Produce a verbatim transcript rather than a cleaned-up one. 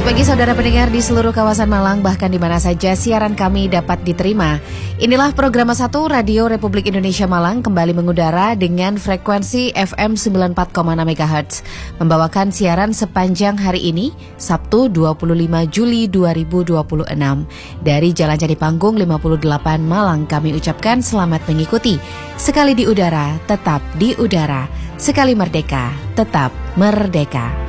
Selamat pagi saudara pendengar di seluruh kawasan Malang, bahkan di mana saja siaran kami dapat diterima. Inilah program satu Radio Republik Indonesia Malang kembali mengudara dengan frekuensi F M sembilan puluh empat koma enam MHz. Membawakan siaran sepanjang hari ini, Sabtu dua puluh lima Juli dua ribu dua puluh enam. Dari Jalan Candi Panggung lima puluh delapan Malang kami ucapkan selamat mengikuti. Sekali di udara, tetap di udara. Sekali merdeka, tetap merdeka.